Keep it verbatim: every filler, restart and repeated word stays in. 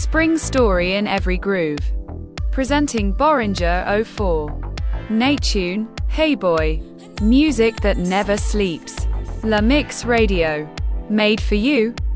spring story in every groove. Presenting Behringer oh four. Natune, Hey Boy. Music that never sleeps. La Mix Radio. Made for you,